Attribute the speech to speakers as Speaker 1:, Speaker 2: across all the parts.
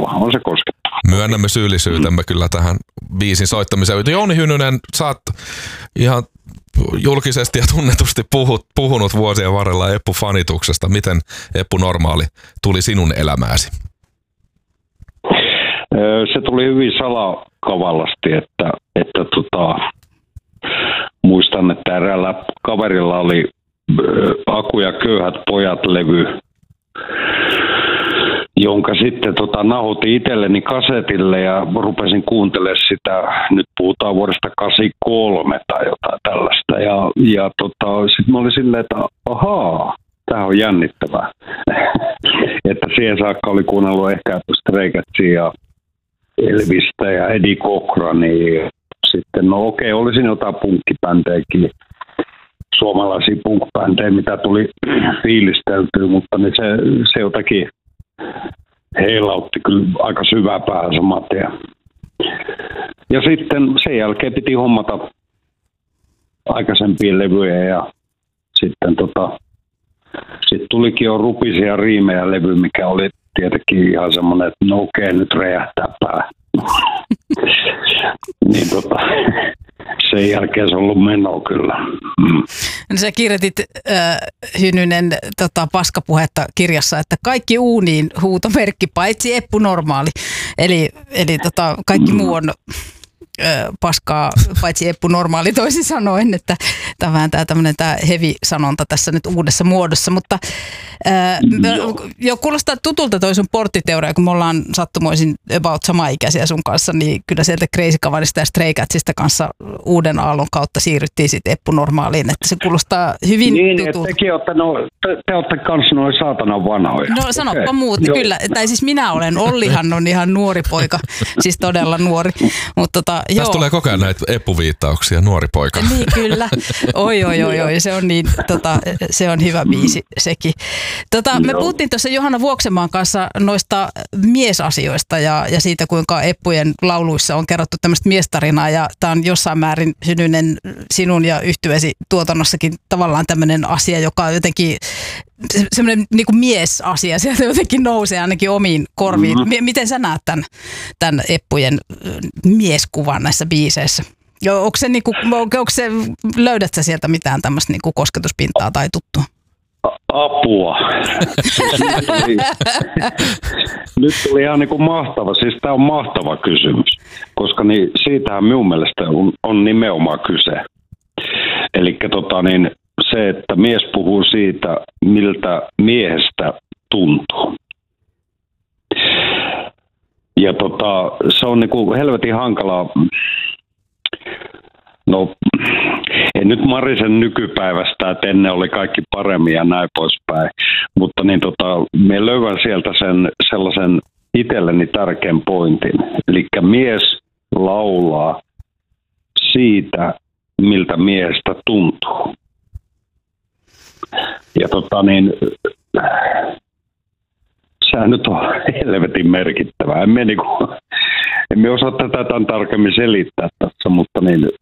Speaker 1: on se koskettava.
Speaker 2: Myönnämme syyllisyytemme kyllä tähän biisin soittamiseen. Jouni Hynynen, sä oot ihan julkisesti ja tunnetusti puhunut vuosien varrella Eppu-fanituksesta. Miten Eppu Normaali tuli sinun elämääsi?
Speaker 1: Se tuli hyvin salakavallasti, että muistan, että eräällä kaverilla oli Aku ja köyhät pojat-levy, jonka sitten nauhoitin itselleni kasetille ja rupesin kuuntelemaan sitä. Nyt puhutaan vuodesta 83 tai jotain tällaista. Ja sitten mä olin silleen, että ahaa, tämä on jännittävää. Että siihen saakka oli kuunnellut ehkä Stray Catsia ja Elvistä ja Eddie Cochrania. Sitten olisin jotain punkkipäntejäkin, suomalaisia punk-bändejä, mitä tuli fiilisteltyä, mutta niin se jotakin heilautti kyllä aika syvää päänsä matea. Ja sitten sen jälkeen piti hommata aikaisempia levyjä ja sitten sitten tulikin jo Rupisia riimejä levy, mikä oli tietenkin ihan semmoinen, että no okei, nyt räjähtää pää. Niin sen jälkeen se on ollut menoa kyllä.
Speaker 3: No sä kirjoitit Hynynen paskapuhetta kirjassa, että kaikki uuniin huutomerkki paitsi Eppu Normaali. Eli kaikki muu on paskaa paitsi Eppu Normaali toisin sanoen, että tämä on vähän tämä heavy-sanonta tässä nyt uudessa muodossa, mutta kuulostaa tutulta toi sun porttiteoria, kun me ollaan sattumoisin about samaikäisiä sun kanssa, niin kyllä sieltä Crazy Coverista ja Stray Catsista kanssa uuden aallon kautta siirryttiin sitten Eppu Normaaliin, että se kuulostaa hyvin tutulta.
Speaker 1: Te olette kanssa noin saatanan vanhoja.
Speaker 3: No sanoppa muut, kyllä, tai siis minä olen, Ollihan on ihan nuori poika, siis todella nuori, mutta
Speaker 2: tästä tulee koko ajan näitä Eppu-viittauksia, nuori poika.
Speaker 3: Niin kyllä, oi, se on niin, se on hyvä biisi sekin. Me puhuttiin tuossa Johanna Vuoksenmaan kanssa noista miesasioista ja siitä, kuinka Eppujen lauluissa on kerrottu tämmöistä miestarinaa ja tämä on jossain määrin Hynynen sinun ja yhtyeesi tuotannossakin tavallaan tämmöinen asia, joka on jotenkin semmoinen niin kuin miesasia, sieltä jotenkin nousee ainakin omiin korviin. Miten sä näet tämän Eppujen mieskuvan näissä biiseissä? Löydät sä sieltä mitään tämmöistä niin kuin kosketuspintaa tai tuttua?
Speaker 1: Apua. Nyt tuli ihan niin kuin mahtava. Siis tämä on mahtava kysymys, koska niin siitähän minun mielestä on nimenomaan kyse. Eli se, että mies puhuu siitä, miltä miehestä tuntuu. Ja se on niin kuin helvetin hankalaa. No, ei nyt Marisen nykypäivästä, että ennen oli kaikki paremmin ja näin poispäin. Mutta me löydän sieltä sellaisen itselleni tärkeän pointin. Eli mies laulaa siitä, miltä miehestä tuntuu. Ja sehän nyt on helvetin merkittävää. Emme osaa tätä tämän tarkemmin selittää tässä, mutta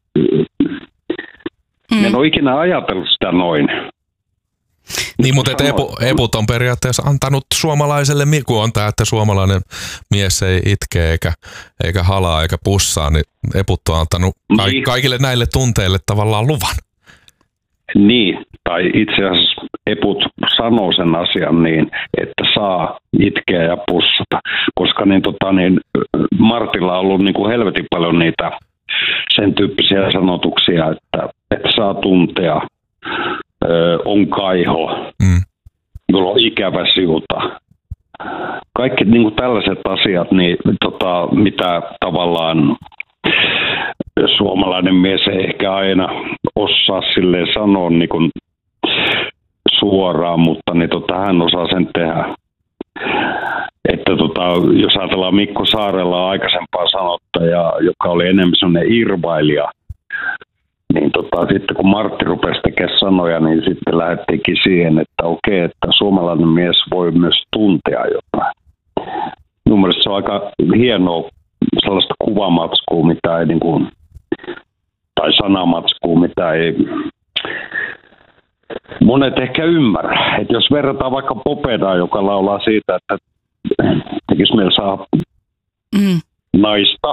Speaker 1: en ole ikinä ajatellut sitä noin.
Speaker 2: Niin, mutta Eput on periaatteessa antanut suomalaiselle, kun on tämä, että suomalainen mies ei itke eikä halaa eikä pussaa, niin Eput on antanut kaikille näille tunteille tavallaan luvan. Niin, tai itse asiassa Eput sanoo sen asian niin, että saa itkeä ja pussata, koska Martilla on ollut niin kuin helvetin paljon niitä sen tyyppisiä sanotuksia, että saa tuntea, on kaiho, jolla on ikävä siuta. Kaikki niin kuin tällaiset asiat, niin, mitä tavallaan suomalainen mies ei ehkä aina osaa silleen sanoa niin kuin suoraan, mutta hän osaa sen tehdä. Että jos ajatellaan Mikko Saarella aikaisempaa sanottaja, joka oli enemmän sellainen irvailija, niin sitten kun Martti rupesi tekemään sanoja, niin sitten lähdettiinkin siihen, että okei, että suomalainen mies voi myös tuntea jotain. Minun mielestä se on aika hienoa sellaista kuvamatskua, mitä ei tai sanamatskua, mitä ei monet ehkä ymmärrä. Että jos verrataan vaikka Popedaa, joka laulaa siitä, että tekisi meillä saa
Speaker 1: naista,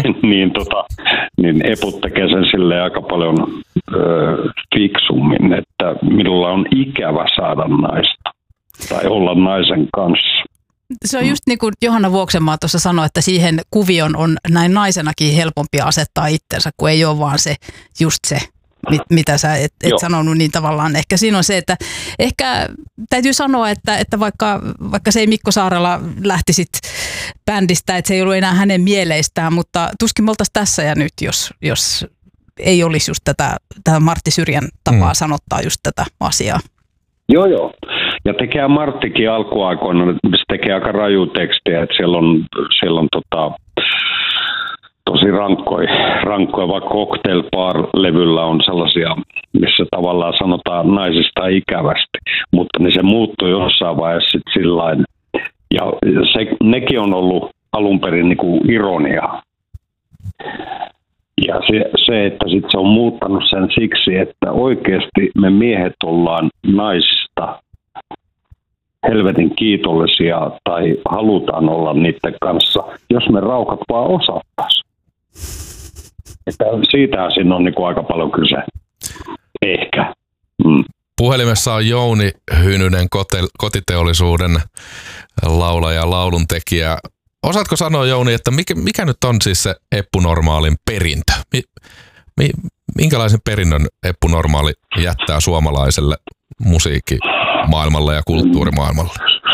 Speaker 1: niin eput tekee sen silleen aika paljon fiksummin, että minulla on ikävä saada naista tai olla naisen kanssa.
Speaker 3: Se on just niin kuin Johanna Vuoksenmaa tuossa sanoi, että siihen kuvion on näin naisenakin helpompi asettaa itsensä, kun ei ole vaan se just se, mitä sä et sanonut, niin tavallaan ehkä siinä on se, että ehkä täytyy sanoa, että vaikka se ei Mikko Saarela lähtisit bändistä, että se ei ollut enää hänen mieleistään, mutta tuskin me oltaisiin tässä ja nyt, jos ei olisi just tätä Martti Syrjän tapaa sanottaa just tätä asiaa.
Speaker 1: Joo. Ja tekee Marttikin alkuaikoina, se tekee aika raju tekstiä, että siellä on tosi rankkoja, vaikka Cocktail Bar-levyllä on sellaisia, missä tavallaan sanotaan naisista ikävästi, mutta niin se muuttui jossain vaiheessa sitten sillain. Ja nekin on ollut alun perin niinku ironiaa. Ja se, että sitten se on muuttanut sen siksi, että oikeasti me miehet ollaan naisista helvetin kiitollisia tai halutaan olla niiden kanssa, jos me raukat vaan osattaisiin. Että siitähän siinä on niinku aika paljon kyse. Ehkä.
Speaker 2: Puhelimessa on Jouni Hynynen, kotiteollisuuden laulaja ja lauluntekijä. Osaatko sanoa, Jouni, että mikä nyt on siis se Eppu Normaalin perintö? Minkälaisen perinnön Eppu Normaali jättää suomalaiselle musiikkimaailmalle ja kulttuurimaailmalle?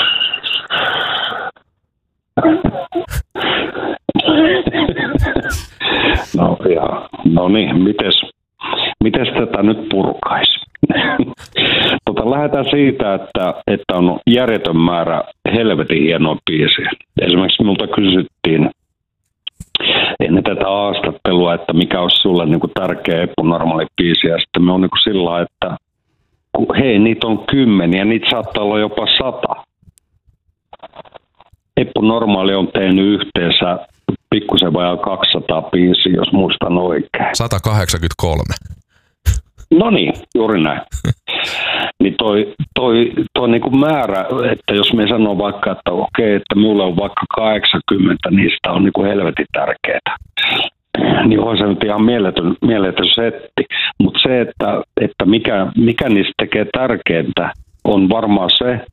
Speaker 1: No niin, mites tätä nyt purkaisi? Lähdetään siitä, että on järjetön määrä helvetin hienoa biisiä. Esimerkiksi minulta kysyttiin ennen tätä haastattelua, että mikä olisi sulle niin kuin tärkeä Eppu Normaali biisi. Ja sitten me on niin kuin sillä, että hei, niitä on 10, niitä saattaa olla jopa 100. Eppu Normaali on tehnyt yhteensä pikkusen vajaa 200 biisiä, jos muistan oikein.
Speaker 2: 183.
Speaker 1: No niin, juuri näin. Niin toi niinku määrä, että jos me sanoo vaikka, että okei, että minulle on vaikka 80, niistä on niinku helvetin tärkeää. Niin on se nyt ihan mieletön setti. Mutta se, että mikä niistä tekee tärkeintä, on varmaan se,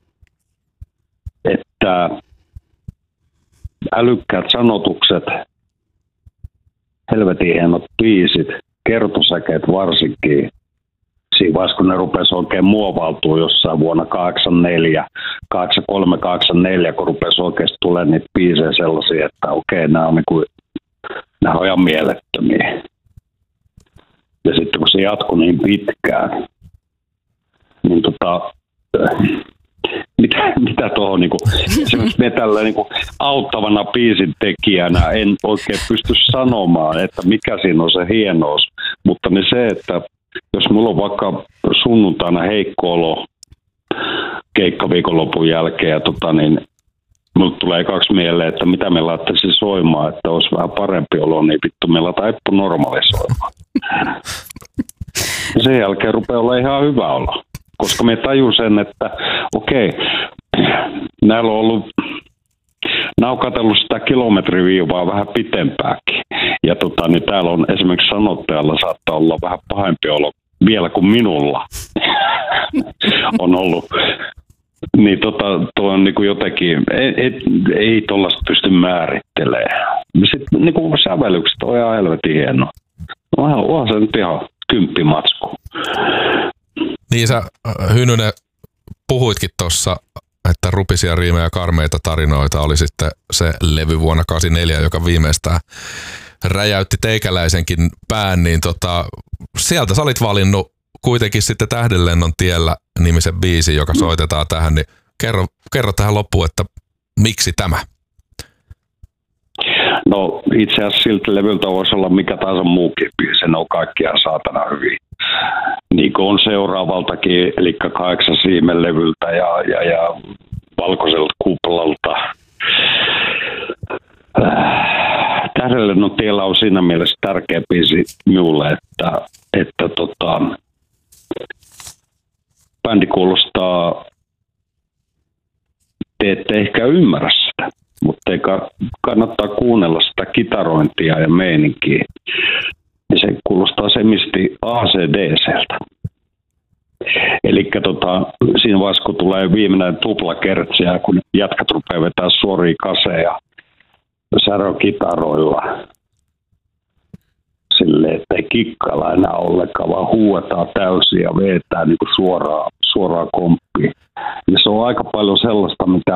Speaker 1: että älykkäät sanotukset, helvetin hienot biisit, kertosäkeet varsinkin, siinä vaiheessa kun ne rupesi oikein muovautua jossain vuonna 83, 84, kun rupesi oikeasti tulemaan niitä biisejä sellaisia, että okei, nämä on ihan mielettömiä. Ja sitten kun se jatkui niin pitkään, niin mitä tuohon esimerkiksi me tällä auttavana biisin tekijänä en oikein pysty sanomaan, että mikä siinä on se hienous, mutta niin se, että jos mulla on vaikka sunnuntaina heikko olo keikkaviikonlopun jälkeen ja niin mulle tulee kaksi mieleen, että mitä me laittaisiin soimaan, että olisi vähän parempi olo, niin vittu me laitetaan Eppu Normaali soimaan. Sen jälkeen rupeaa olla ihan hyvä olo. Koska me tajun sen, että okei, näillä on ollut, nämä on katsellut sitä kilometriviivaa vähän pitempääkin. Ja niin täällä on esimerkiksi sanottajalla saattaa olla vähän pahempi olo vielä kuin minulla on ollut. Niin tuo on niin kuin jotenkin, ei tuollaista pysty määrittelemään. Sitten niin kuin sävellykset on ihan helvetin hienoa. Onhan se nyt ihan 10 matskua.
Speaker 2: Niin sä, Hynynen, puhuitkin tuossa, että rupisia riimejä ja karmeita tarinoita oli sitten se levy vuonna 1984, joka viimeistään räjäytti teikäläisenkin pään, niin sieltä sä olit valinnut kuitenkin sitten Tähdenlennon tiellä -nimisen biisin, joka soitetaan tähän, niin kerro tähän loppuun, että miksi tämä? No
Speaker 1: itse asiassa siltä levyltä voisi olla mikä tahansa muukin biisi, ne on kaikkiaan saatana hyvin. Niin kuin on seuraavaltakin, eli 8 Siimen levyltä ja Valkoiselta kuplalta. Tähdenlennon tiellä on siinä mielessä tärkeä biisi minulle, että bändi kuulostaa, te ette ehkä ymmärrä sitä. mutta kannattaa kuunnella sitä kitarointia ja meininkiä. Ja se kuulostaa semisti AC/DC:ltä. Eli siinä vaiheessa, kun tulee viimeinen tuplakertsi ja kun jätkät rupeaa vetää suoria kaseja särökitaroilla, silleen, ettei kikkailla enää ollenkaan, vaan huuetaan täysin ja vetää niin kuin suoraan komppiin. Ja se on aika paljon sellaista, mitä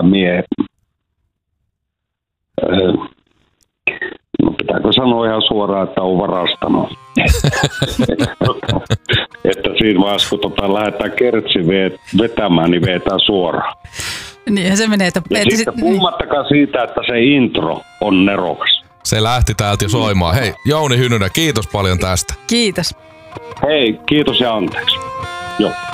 Speaker 1: no pitääkö sanoa ihan suoraan, että on varastanut. Että siinä vaiheessa, kun lähdetään kertsi vetämään, niin vetää suoraan.
Speaker 3: Niin, se menee.
Speaker 1: Ja sitten puhumattakaan siitä, että se intro on nerokas.
Speaker 2: Se lähti täältä jo soimaan. Hei, Jouni Hynynen, kiitos paljon tästä.
Speaker 3: Kiitos.
Speaker 1: Hei, kiitos ja anteeksi. Joo.